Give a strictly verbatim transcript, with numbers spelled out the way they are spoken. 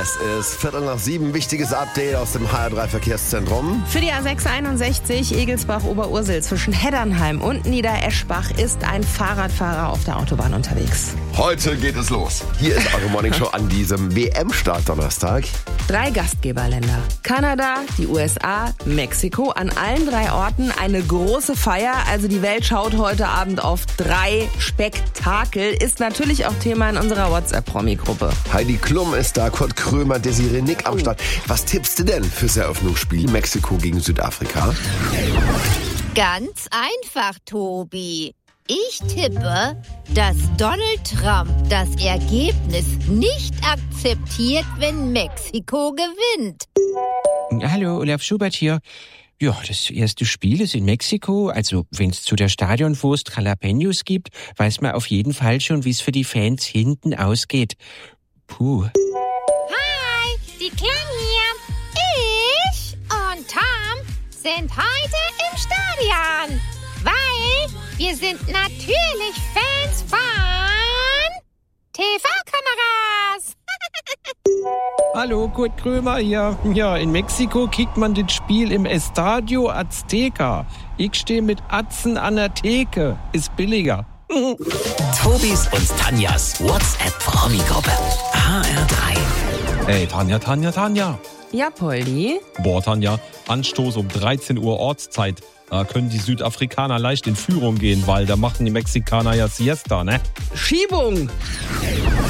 Es ist Viertel nach sieben, wichtiges Update aus dem H R drei Verkehrszentrum. Für die A sechs einundsechzig Egelsbach-Oberursel zwischen Heddernheim und Niedereschbach ist ein Fahrradfahrer auf der Autobahn unterwegs. Heute geht es los. Hier ist eure Morning Show an diesem W M-Start Donnerstag. Drei Gastgeberländer. Kanada, die U S A, Mexiko. An allen drei Orten eine große Feier. Also die Welt schaut heute Abend auf drei Spektakel. Ist natürlich auch Thema in unserer WhatsApp-Promi-Gruppe. Heidi Klum ist da, Kurt Krömer, Desiree Nick am Start. Was tippst du denn fürs Eröffnungsspiel Mexiko gegen Südafrika? Ganz einfach, Tobi. Ich tippe, dass Donald Trump das Ergebnis nicht akzeptiert, wenn Mexiko gewinnt. Hallo, Olaf Schubert hier. Ja, das erste Spiel ist in Mexiko. Also, wenn es zu der Stadionwurst Jalapenos gibt, weiß man auf jeden Fall schon, wie es für die Fans hinten ausgeht. Puh. Hi, die Klang hier. Ich und Tom sind heute im Stadion, weil wir sind natürlich Fans von T V-Kameras. Hallo, Kurt Krömer hier. Ja, in Mexiko kickt man das Spiel im Estadio Azteca. Ich stehe mit Atzen an der Theke. Ist billiger. Tobis und Tanjas WhatsApp-Promi-Gruppe. H R drei. Hey, Tanja, Tanja, Tanja. Ja, Poldi? Boah, Tanja, Anstoß um dreizehn Uhr Ortszeit. Da können die Südafrikaner leicht in Führung gehen, weil da machen die Mexikaner ja Siesta, ne? Schiebung!